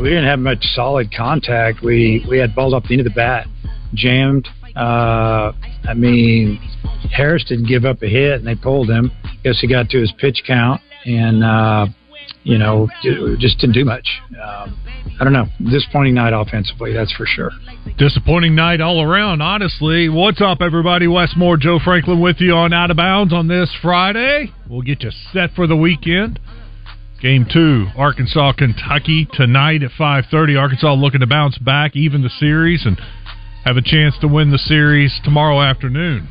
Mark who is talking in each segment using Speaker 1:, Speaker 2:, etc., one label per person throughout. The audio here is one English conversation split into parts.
Speaker 1: we didn't have much solid contact. We had balls off the end of the bat, jammed. Harris didn't give up a hit, and they pulled him. Guess he got to his pitch count, and just didn't do much. I don't know. Disappointing night offensively, that's for sure.
Speaker 2: Disappointing night all around, honestly. What's up, everybody? Wes Moore, Joe Franklin with you on Out of Bounds on this Friday. We'll get you set for the weekend. Game 2, Arkansas, Kentucky, tonight at 5:30. Arkansas looking to bounce back, even the series, and have a chance to win the series tomorrow afternoon.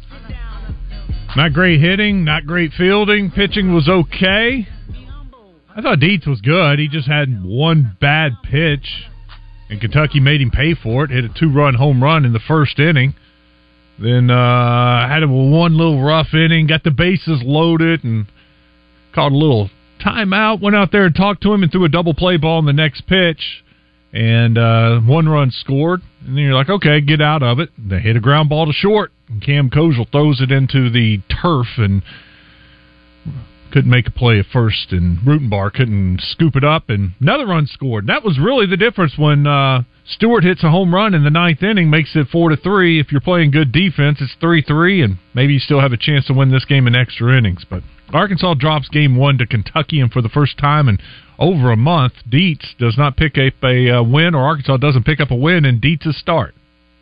Speaker 2: Not great hitting, not great fielding. Pitching was okay. I thought Dietz was good. He just had one bad pitch, and Kentucky made him pay for it. Hit a 2-run home run in the first inning. Then had one little rough inning, got the bases loaded, and called a little timeout. Went out there and talked to him and threw a double play ball in the next pitch, and 1 run scored. And then you're like, okay, get out of it. They hit a ground ball to short, and Cam Kozel throws it into the turf and couldn't make a play at first, and Rutenbar couldn't scoop it up, and another run scored. That was really the difference when Stewart hits a home run in the 9th inning, makes it 4-3. If you're playing good defense, it's 3-3, and maybe you still have a chance to win this game in extra innings. But Arkansas drops game 1 to Kentucky, and for the first time in over a month, Dietz does not pick up a win, or Arkansas doesn't pick up a win in Dietz's start.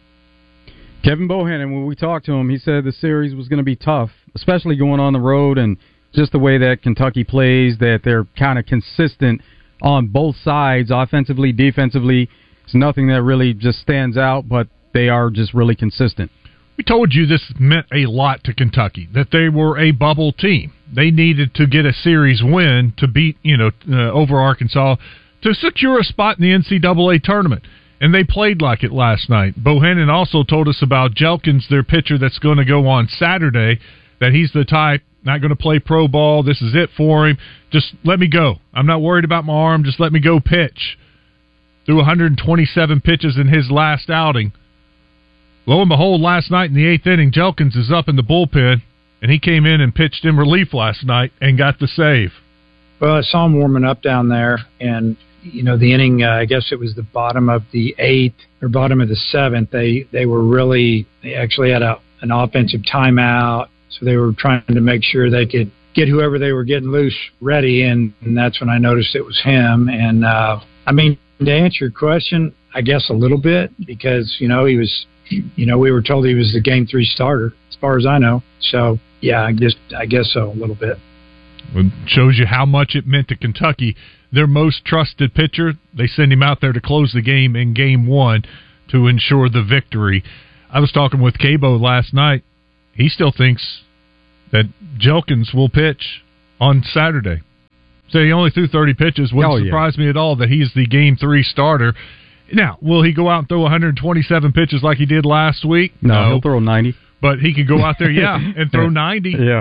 Speaker 3: Kevin Bohannon, when we talked to him, he said the series was going to be tough, especially going on the road, and just the way that Kentucky plays, that they're kind of consistent on both sides, offensively, defensively. It's nothing that really just stands out, but they are just really consistent.
Speaker 2: We told you this meant a lot to Kentucky, that they were a bubble team. They needed to get a series win to beat, over Arkansas to secure a spot in the NCAA tournament. And they played like it last night. Bohannon also told us about Jelkins, their pitcher that's going to go on Saturday, that he's the type, not going to play pro ball. This is it for him. Just let me go. I'm not worried about my arm. Just let me go pitch. Threw 127 pitches in his last outing. Lo and behold, last night in the 8th inning, Jelkins is up in the bullpen, and he came in and pitched in relief last night and got the save.
Speaker 1: Well, I saw him warming up down there, and the inning, I guess it was the bottom of the 8th or bottom of the 7th. They actually had an offensive timeout. So they were trying to make sure they could get whoever they were getting loose ready, and that's when I noticed it was him. And, to answer your question, I guess a little bit, because, he was, we were told he was the Game 3 starter, as far as I know. So, yeah, I guess so, a little bit.
Speaker 2: It shows you how much it meant to Kentucky. Their most trusted pitcher, they send him out there to close the game in Game 1 to ensure the victory. I was talking with Cabo last night. He still thinks that Jelkins will pitch on Saturday. So he only threw 30 pitches. Wouldn't surprise me at all that he's the Game 3 starter. Now, will he go out and throw 127 pitches like he did last week?
Speaker 3: No, he'll throw 90.
Speaker 2: But he could go out there, and throw 90.
Speaker 3: Yeah.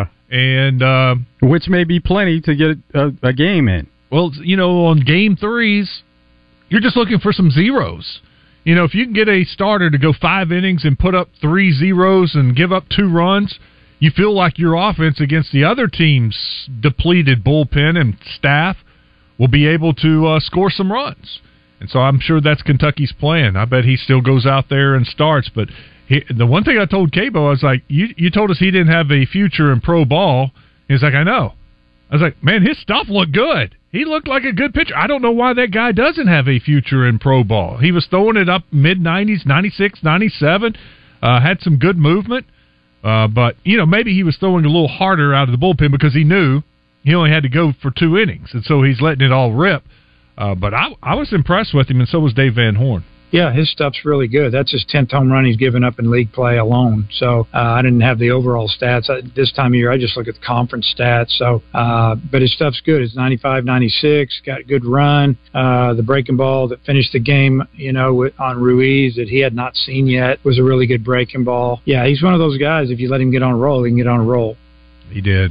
Speaker 2: And
Speaker 3: which may be plenty to get a game in.
Speaker 2: Well, on Game 3s, you're just looking for some zeros. If you can get a starter to go 5 innings and put up 3 zeros and give up 2 runs, you feel like your offense against the other team's depleted bullpen and staff will be able to score some runs. And so I'm sure that's Kentucky's plan. I bet he still goes out there and starts. But the one thing I told Cabo, I was like, you told us he didn't have a future in pro ball. He's like, I know. I was like, man, his stuff looked good. He looked like a good pitcher. I don't know why that guy doesn't have a future in pro ball. He was throwing it up mid-90s, 96, 97, had some good movement. But, maybe he was throwing a little harder out of the bullpen because he knew he only had to go for 2 innings, and so he's letting it all rip. But I was impressed with him, and so was Dave Van Horn.
Speaker 1: Yeah, his stuff's really good. That's his 10th home run he's given up in league play alone. So I didn't have the overall stats. This time of year, I just look at the conference stats. So, but his stuff's good. It's 95, 96, got a good run. The breaking ball that finished the game, on Ruiz that he had not seen yet was a really good breaking ball. Yeah, he's one of those guys, if you let him get on a roll, he can get on a roll.
Speaker 2: He did.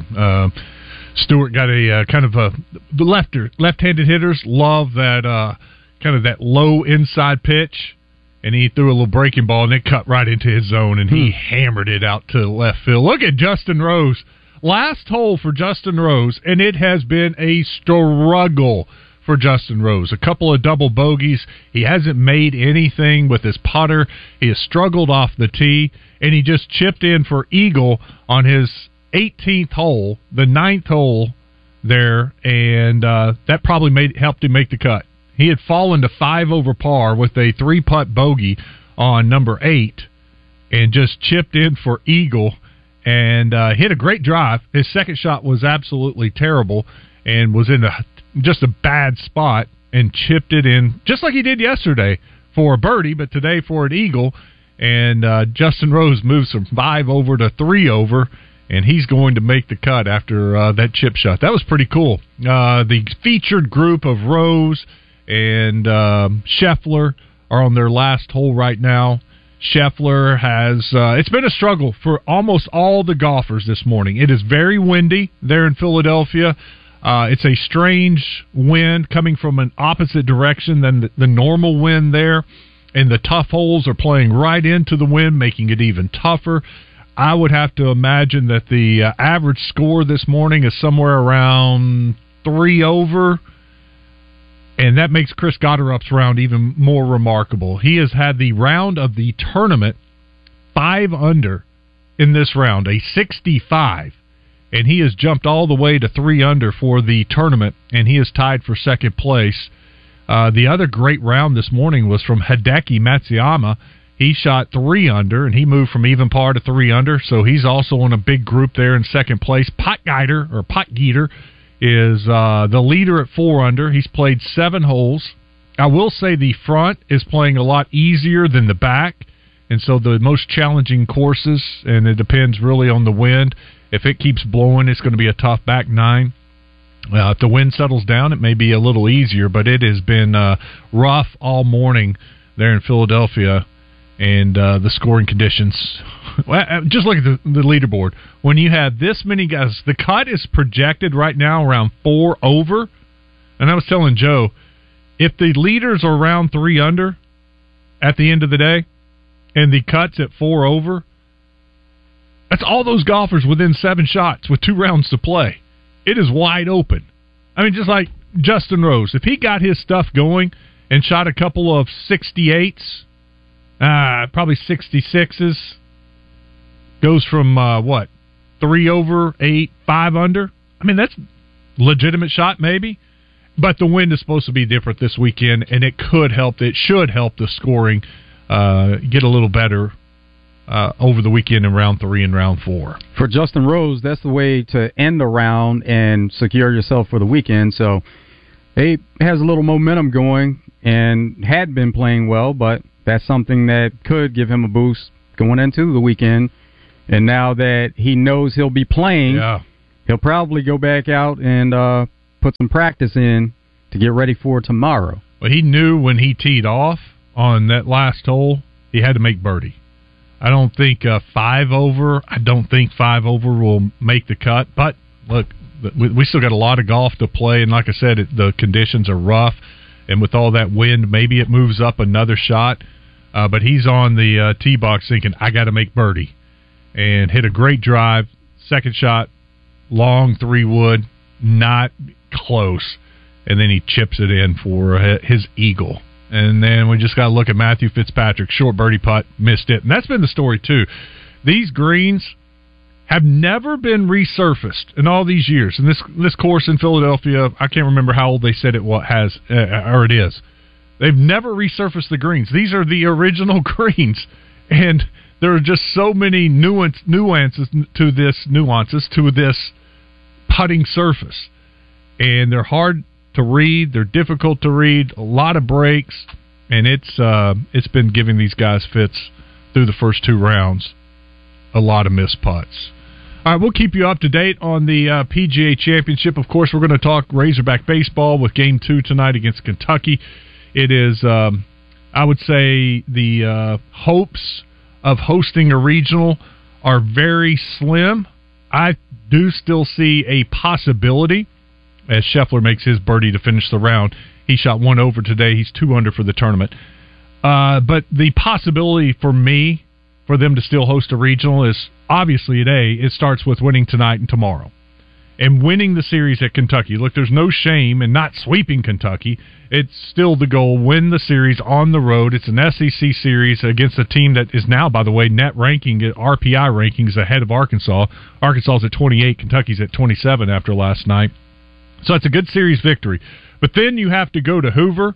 Speaker 2: Stewart got a kind of the left-handed hitters love that kind of that low inside pitch, and he threw a little breaking ball, and it cut right into his zone, and he hammered it out to left field. Look at Justin Rose. Last hole for Justin Rose, and it has been a struggle for Justin Rose. A couple of double bogeys. He hasn't made anything with his putter. He has struggled off the tee, and he just chipped in for eagle on his 18th hole, the 9th hole there, and that probably helped him make the cut. He had fallen to 5 over par with a 3-putt bogey on number 8 and just chipped in for eagle and hit a great drive. His second shot was absolutely terrible and was in just a bad spot and chipped it in just like he did yesterday for a birdie, but today for an eagle. And Justin Rose moves from 5 over to 3 over, and he's going to make the cut after that chip shot. That was pretty cool. The featured group of Rose and Scheffler are on their last hole right now. Scheffler has it's been a struggle for almost all the golfers this morning. It is very windy there in Philadelphia. It's a strange wind coming from an opposite direction than the normal wind there, and the tough holes are playing right into the wind, making it even tougher. I would have to imagine that the average score this morning is somewhere around 3 over, and that makes Chris Gotterup's round even more remarkable. He has had the round of the tournament 5 under in this round, a 65, and he has jumped all the way to 3 under for the tournament, and he is tied for second place. The other great round this morning was from Hideki Matsuyama. He shot 3 under, and he moved from even par to 3 under, so he's also in a big group there in second place. Potgieter is the leader at 4 under. He's played 7 holes. I will say the front is playing a lot easier than the back, and so the most challenging courses, and it depends really on the wind. If it keeps blowing, it's going to be a tough back 9. If the wind settles down, it may be a little easier, but it has been rough all morning there in Philadelphia, and the scoring conditions. Just look at the leaderboard. When you have this many guys, the cut is projected right now around 4 over. And I was telling Joe, if the leaders are around 3 under at the end of the day, and the cut's at 4 over, that's all those golfers within 7 shots with 2 rounds to play. It is wide open. I mean, just like Justin Rose, if he got his stuff going and shot a couple of 68s, probably 66s, goes from 3 over, 8, 5 under. I mean, that's legitimate shot maybe, but the wind is supposed to be different this weekend, and it should help the scoring get a little better over the weekend in round 3 and round 4.
Speaker 3: For Justin Rose, that's the way to end the round and secure yourself for the weekend. So he has a little momentum going and had been playing well, but that's something that could give him a boost going into the weekend. And now that he knows he'll be playing, he'll probably go back out and put some practice in to get ready for tomorrow.
Speaker 2: But he knew when he teed off on that last hole, he had to make birdie. I don't think 5 over. I don't think 5 over will make the cut. But look, we still got a lot of golf to play, and like I said, the conditions are rough. And with all that wind, maybe it moves up another shot. But he's on the tee box thinking, I got to make birdie. And hit a great drive. Second shot, long 3-wood, not close. And then he chips it in for his eagle. And then we just got to look at Matthew Fitzpatrick. Short birdie putt, missed it. And that's been the story, too. These greens have never been resurfaced in all these years. And this course in Philadelphia, I can't remember how old they said it is. They've never resurfaced the greens. These are the original greens. And there are just so many nuances to this putting surface. And they're hard to read. They're difficult to read. A lot of breaks. And it's been giving these guys fits through the first 2 rounds. A lot of missed putts. All right, we'll keep you up to date on the PGA Championship. Of course, we're going to talk Razorback baseball with Game 2 tonight against Kentucky. It is, I would say, the hopes of hosting a regional are very slim. I do still see a possibility as Scheffler makes his birdie to finish the round. He shot 1 over today. He's 2 under for the tournament. But the possibility for me for them to still host a regional is obviously it starts with winning tonight and tomorrow. and winning the series at Kentucky. Look, there's no shame in not sweeping Kentucky. It's still the goal. Win the series on the road. It's an SEC series against a team that is now, by the way, net ranking, RPI rankings ahead of Arkansas. Arkansas's at 28, Kentucky's at 27 after last night. So it's a good series victory. But then you have to go to Hoover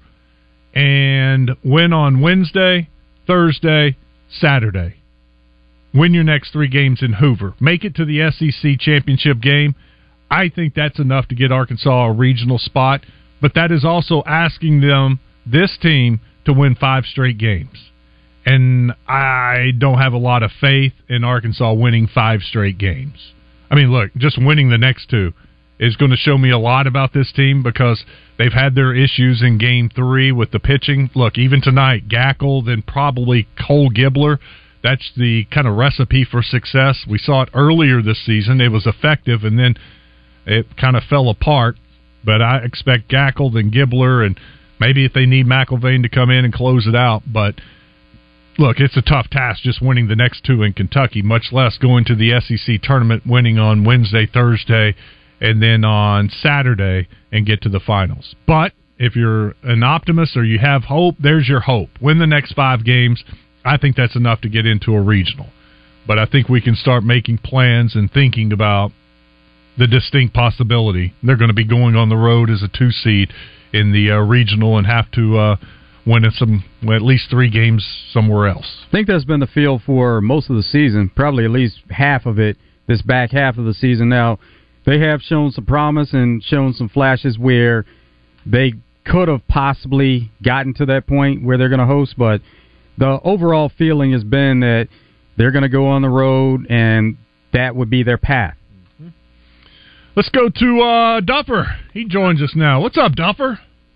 Speaker 2: and win on Wednesday, Thursday, Saturday. Win your next 3 games in Hoover. Make it to the SEC championship game. I think that's enough to get Arkansas a regional spot, but that is also asking this team, to win 5 straight games. And I don't have a lot of faith in Arkansas winning 5 straight games. I mean, look, just winning the next 2 is going to show me a lot about this team because they've had their issues in Game 3 with the pitching. Look, even tonight, Gackle, then probably Cole Gibbler. That's the kind of recipe for success. We saw it earlier this season. It was effective, and then it kind of fell apart. But I expect Gackle, then Gibbler, and maybe if they need McIlvain to come in and close it out. But, look, it's a tough task just winning the next 2 in Kentucky, much less going to the SEC tournament, winning on Wednesday, Thursday, and then on Saturday and get to the finals. But if you're an optimist or you have hope, there's your hope. Win the next 5 games. I think that's enough to get into a regional. But I think we can start making plans and thinking about the distinct possibility they're going to be going on the road as a 2 seed in the regional and have to win at least 3 games somewhere else.
Speaker 3: I think that's been the feel for most of the season, probably at least half of it, this back half of the season. Now, they have shown some promise and shown some flashes where they could have possibly gotten to that point where they're going to host, but the overall feeling has been that they're going to go on the road, and that would be their path.
Speaker 2: Let's go to Duffer. He joins us now. What's up, Duffer?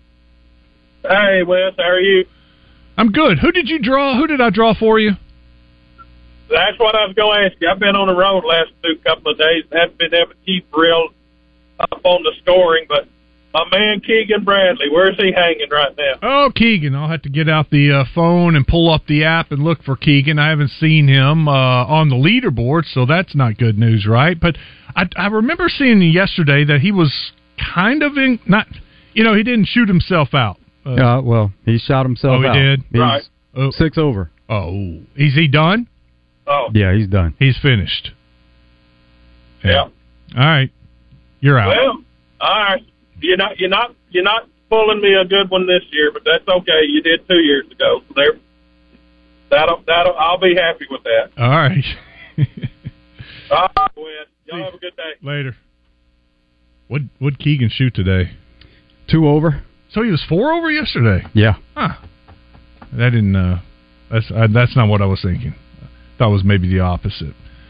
Speaker 4: Hey, Wes. How are you?
Speaker 2: I'm good. Who did you draw? Who did I draw for you?
Speaker 4: That's what I was going to ask you. I've been on the road last couple of days and haven't been able to keep real up on the scoring, but my man Keegan Bradley, where's he hanging right now?
Speaker 2: Oh, Keegan. I'll have to get out the phone and pull up the app and look for Keegan. I haven't seen him on the leaderboard, so that's not good news, right? But I remember seeing yesterday that he was kind of in, not, he didn't shoot himself out.
Speaker 3: Well, he shot himself out.
Speaker 2: Oh, he did?
Speaker 3: He's
Speaker 4: right.
Speaker 3: 6 over.
Speaker 2: Oh. Is he done?
Speaker 4: Oh.
Speaker 3: Yeah, he's done.
Speaker 2: He's finished.
Speaker 4: Yeah.
Speaker 2: All right. You're out.
Speaker 4: Well, all right. You're not pulling me a good one this year, but that's okay. You did 2 years ago. So that'll I'll be happy with that.
Speaker 2: All right.
Speaker 4: All right, Wes. Y'all have a good day.
Speaker 2: Later. What'd Keegan shoot today?
Speaker 3: 2 over.
Speaker 2: So he was 4 over yesterday?
Speaker 3: Yeah.
Speaker 2: Huh. That didn't. That's not what I was thinking. I thought it was maybe the opposite.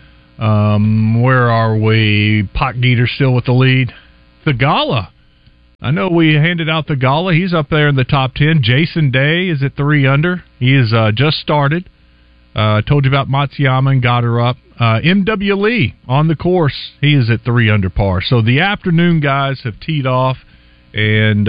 Speaker 2: Where are we? Potgieter still with the lead. The Gala. I know we handed out the Gala. He's up there in the top 10. Jason Day is at 3 under. He is just started. Told you about Matsuyama and got her up. M.W. Lee on the course. He is at 3 under par. So the afternoon guys have teed off, and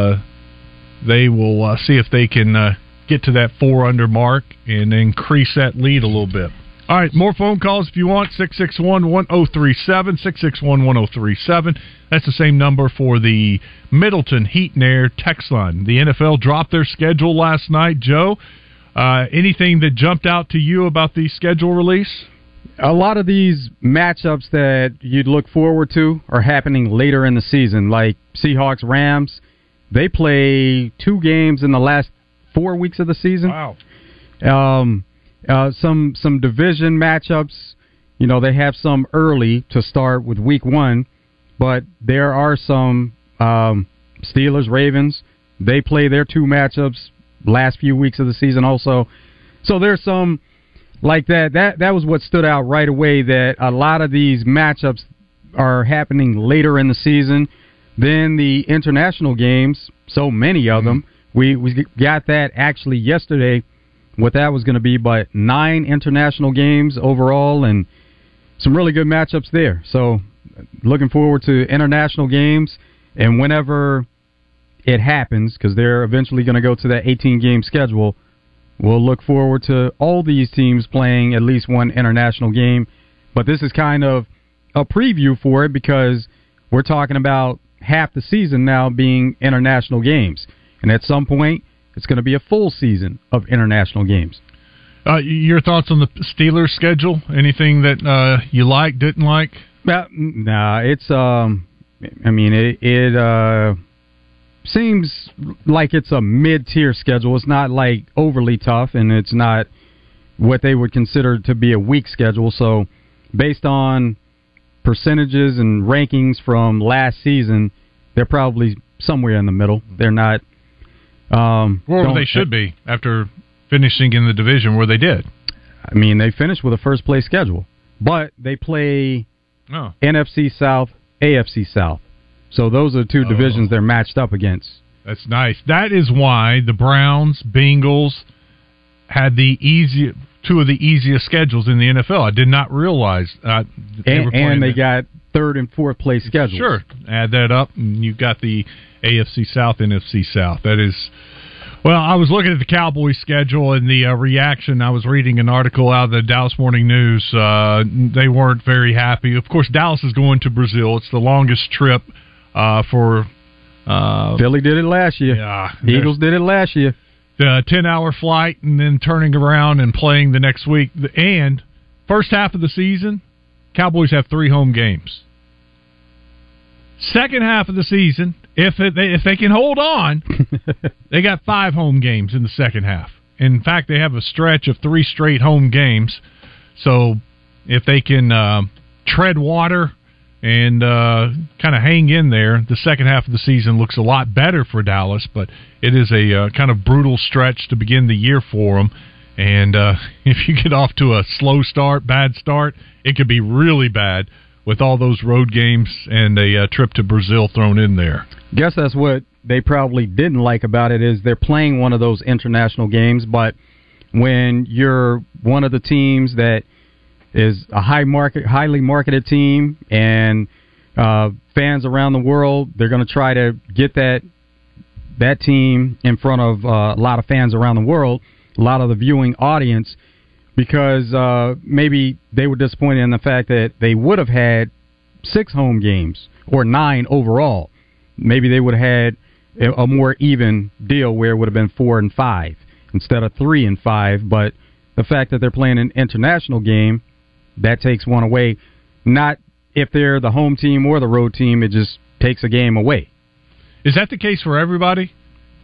Speaker 2: they will see if they can get to that 4 under mark and increase that lead a little bit. All right, more phone calls if you want, 661-1037, 661-1037. That's the same number for the Middleton Heat and Air text line. The NFL dropped their schedule last night. Joe, anything that jumped out to you about the schedule release?
Speaker 3: A lot of these matchups that you'd look forward to are happening later in the season, like Seahawks-Rams. They play 2 games in the last 4 weeks of the season.
Speaker 2: Wow.
Speaker 3: Some division matchups, they have some early to start with week 1, but there are some Steelers, Ravens. They play their 2 matchups last few weeks of the season also. So there's some like that. That was what stood out right away, that a lot of these matchups are happening later in the season. Then the international games, so many of them. We got that actually yesterday, what that was going to be, but 9 international games overall and some really good matchups there. So looking forward to international games, and whenever it happens, because they're eventually going to go to that 18-game schedule, we'll look forward to all these teams playing at least one international game. But this is kind of a preview for it, because we're talking about half the season now being international games. And at some point, it's going to be a full season of international games.
Speaker 2: Your thoughts on the Steelers' schedule? Anything that you like, didn't like?
Speaker 3: Nah, it's it seems like it's a mid-tier schedule. It's not like overly tough, and it's not what they would consider to be a weak schedule. So, based on percentages and rankings from last season, they're probably somewhere in the middle. They're not.
Speaker 2: Where they should be after finishing in the division where they did.
Speaker 3: I mean, they finished with a first-place schedule, but they play NFC South, AFC South. So those are two divisions they're matched up against.
Speaker 2: That's nice. That is why the Browns, Bengals had two of the easiest schedules in the NFL. I did not realize
Speaker 3: they got third and fourth place schedules.
Speaker 2: Sure. Add that up, and you've got the AFC South, NFC South. That is... Well, I was looking at the Cowboys' schedule and the reaction. I was reading an article out of the Dallas Morning News. They weren't very happy. Of course, Dallas is going to Brazil. It's the longest trip for...
Speaker 3: Philly did it last year.
Speaker 2: Yeah,
Speaker 3: Eagles did it last year.
Speaker 2: The 10-hour flight and then turning around and playing the next week. And first half of the season, Cowboys have 3 home games. Second half of the season, if they can hold on, they got 5 home games in the second half. In fact, they have a stretch of 3 straight home games. So if they can tread water and kind of hang in there, the second half of the season looks a lot better for Dallas. But it is a kind of brutal stretch to begin the year for them. And if you get off to a slow start, bad start, it could be really bad with all those road games and a trip to Brazil thrown in there.
Speaker 3: Guess that's what they probably didn't like about it is they're playing one of those international games, but when you're one of the teams that is a highly marketed team and fans around the world, they're going to try to get that team in front of a lot of fans around the world, a lot of the viewing audience, because maybe they were disappointed in the fact that they would have had 6 home games or 9 overall. Maybe they would have had a more even deal where it would have been 4 and 5 instead of 3 and 5. But the fact that they're playing an international game, that takes one away. Not if they're the home team or the road team, it just takes a game away.
Speaker 2: Is that the case for everybody?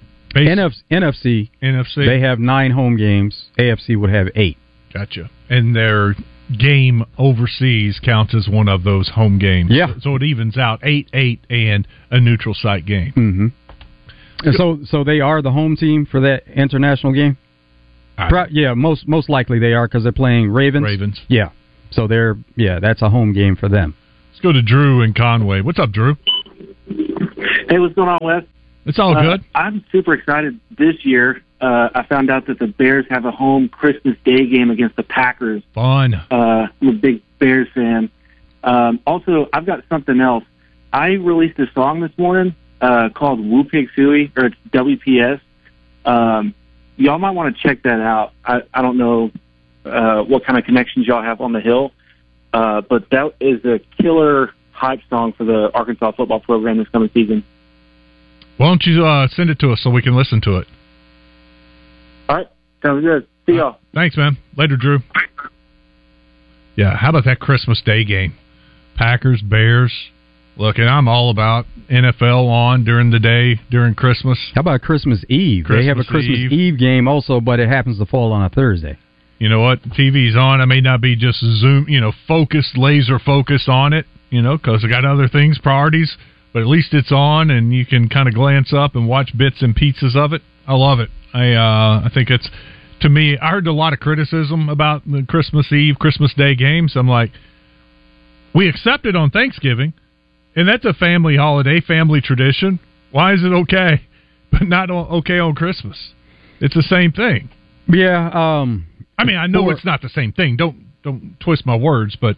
Speaker 3: NFC, they have 9 home games. AFC would have 8.
Speaker 2: Gotcha. And their game overseas counts as one of those home games.
Speaker 3: Yeah.
Speaker 2: So it evens out 8-8 and a neutral site game.
Speaker 3: Mm-hmm. And so they are the home team for that international game? Yeah, most likely they are because they're playing Ravens. Yeah. So that's a home game for them.
Speaker 2: Let's go to Drew in Conway. What's up, Drew?
Speaker 5: Hey, what's going on, Wes?
Speaker 2: It's all good.
Speaker 5: I'm super excited this year. I found out that the Bears have a home Christmas Day game against the Packers.
Speaker 2: Fun.
Speaker 5: I'm a big Bears fan. Also, I've got something else. I released a song this morning called Woo Pig Suey, or it's WPS. Y'all might want to check that out. I don't know what kind of connections y'all have on the Hill, but that is a killer hype song for the Arkansas football program this coming season.
Speaker 2: Why don't you send it to us so we can listen to it?
Speaker 5: All right. Sounds good. See y'all.
Speaker 2: Thanks, man. Later, Drew. Yeah, how about that Christmas Day game? Packers, Bears. Look, and I'm all about NFL on during the day, during Christmas.
Speaker 3: How about Christmas Eve? They have a Christmas Eve game also, but it happens to fall on a Thursday.
Speaker 2: You know what? TV's on. I may not be just Zoom, laser focused on it, because I got other things, priorities. But at least it's on, and you can kind of glance up and watch bits and pieces of it. I love it. I think it's, to me, I heard a lot of criticism about the Christmas Eve, Christmas Day games. I'm like, we accept it on Thanksgiving, and that's a family holiday, family tradition. Why is it okay, but not okay on Christmas? It's the same thing.
Speaker 3: Yeah.
Speaker 2: I mean, I know it's not the same thing. Don't twist my words, but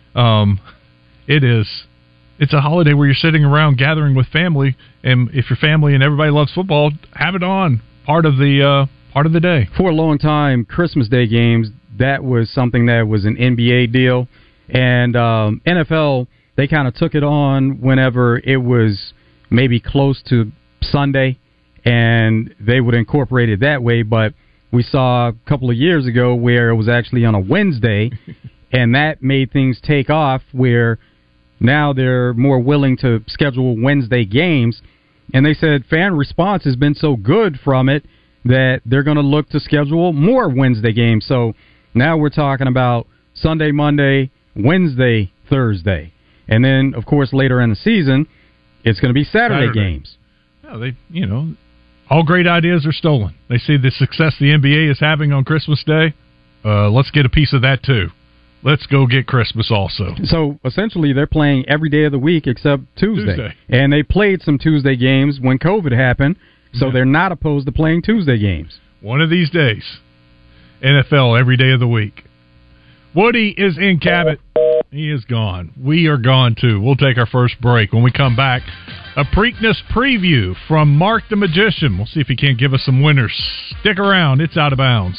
Speaker 2: it is. It's a holiday where you're sitting around gathering with family, and if your family and everybody loves football, have it on part of the day.
Speaker 3: For a long time, Christmas Day games, that was something that was an NBA deal, and NFL they kind of took it on whenever it was maybe close to Sunday, and they would incorporate it that way. But we saw a couple of years ago where it was actually on a Wednesday, and that made things take off where now they're more willing to schedule Wednesday games. And they said fan response has been so good from it that they're going to look to schedule more Wednesday games. So now we're talking about Sunday, Monday, Wednesday, Thursday. And then, of course, later in the season, it's going to be Saturday games.
Speaker 2: Yeah, all great ideas are stolen. They see the success the NBA is having on Christmas Day. Let's get a piece of that, too. Let's go get Christmas also.
Speaker 3: So, essentially, they're playing every day of the week except Tuesday. And they played some Tuesday games when COVID happened, so they're not opposed to playing Tuesday games.
Speaker 2: One of these days, NFL every day of the week. Woody is in Cabot. He is gone. We are gone, too. We'll take our first break. When we come back, a Preakness preview from Mark the Magician. We'll see if he can't give us some winners. Stick around. It's Out of Bounds.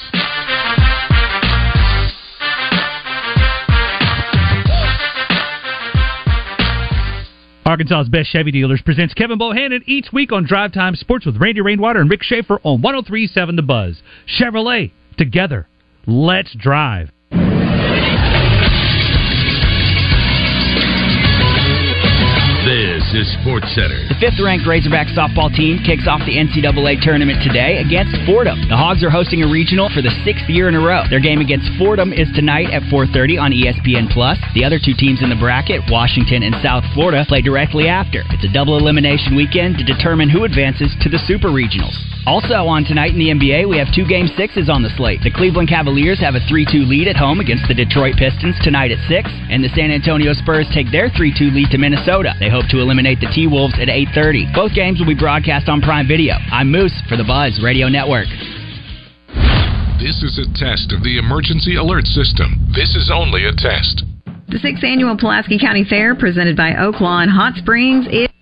Speaker 6: Arkansas's Best Chevy Dealers presents Kevin Bohannon each week on Drive Time Sports with Randy Rainwater and Rick Schaefer on 103.7 The Buzz. Chevrolet, together, let's drive.
Speaker 7: This is SportsCenter.
Speaker 8: The fifth-ranked Razorback softball team kicks off the NCAA tournament today against Fordham. The Hogs are hosting a regional for the 6th year in a row. Their game against Fordham is tonight at 4:30 on ESPN+. The other two teams in the bracket, Washington and South Florida, play directly after. It's a double elimination weekend to determine who advances to the Super Regionals. Also on tonight in the NBA, we have two Game 6s on the slate. The Cleveland Cavaliers have a 3-2 lead at home against the Detroit Pistons tonight at 6, and the San Antonio Spurs take their 3-2 lead to Minnesota. They hope to eliminate the T-Wolves at 8:30. Both games will be broadcast on Prime Video. I'm Moose for the Buzz Radio Network.
Speaker 7: This is a test of the emergency alert system. This is only a test.
Speaker 9: The 6th annual Pulaski County Fair, presented by Oak Lawn Hot Springs, is